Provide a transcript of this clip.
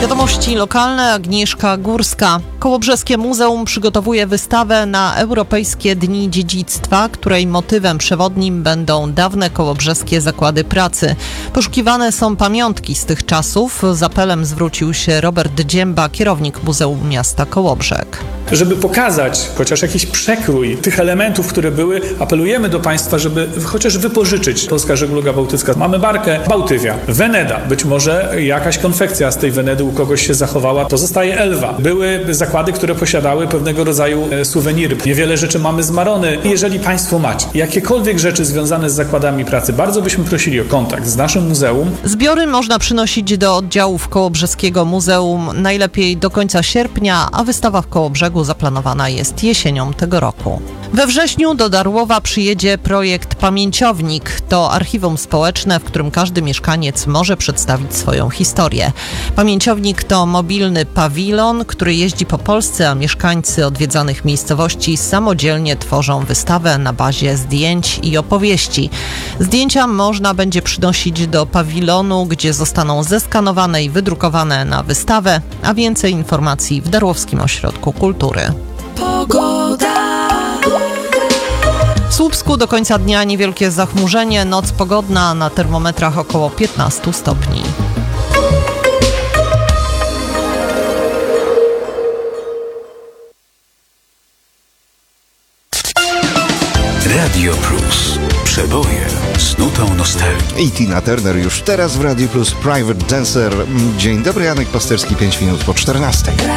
Wiadomości lokalne, Agnieszka Górska. Kołobrzeskie Muzeum przygotowuje wystawę na Europejskie Dni Dziedzictwa, której motywem przewodnim będą dawne kołobrzeskie zakłady pracy. Poszukiwane są pamiątki z tych czasów. Z apelem zwrócił się Robert Dzięba, kierownik Muzeum Miasta Kołobrzeg. Żeby pokazać chociaż jakiś przekrój tych elementów, które były, apelujemy do Państwa, żeby chociaż wypożyczyć Polska Żegluga Bałtycka. Mamy barkę Bałtywia, Weneda, być może jakaś konfekcja z tej Wenedy u kogoś się zachowała, pozostaje Elwa. Były zakłady, które posiadały pewnego rodzaju suweniry. Niewiele rzeczy mamy z Marony. Jeżeli Państwo macie jakiekolwiek rzeczy związane z zakładami pracy, bardzo byśmy prosili o kontakt z naszym muzeum. Zbiory można przynosić do oddziałów Kołobrzeskiego Muzeum najlepiej do końca sierpnia, a wystawa w Kołobrzegu zaplanowana jest jesienią tego roku. We wrześniu do Darłowa przyjedzie projekt Pamięciownik. To archiwum społeczne, w którym każdy mieszkaniec może przedstawić swoją historię. Pamięciownik to mobilny pawilon, który jeździ po Polsce, a mieszkańcy odwiedzanych miejscowości samodzielnie tworzą wystawę na bazie zdjęć i opowieści. Zdjęcia można będzie przynosić do pawilonu, gdzie zostaną zeskanowane i wydrukowane na wystawę, a więcej informacji w Darłowskim Ośrodku Kultury. Pogoda. W Słupsku do końca dnia niewielkie zachmurzenie, noc pogodna, na termometrach około 15 stopni. Radio Plus. Przeboje z nutą nostalgii. I Tina Turner już teraz w Radio Plus, Private Dancer. Dzień dobry, Janek Pasterski, 5 minut po 14.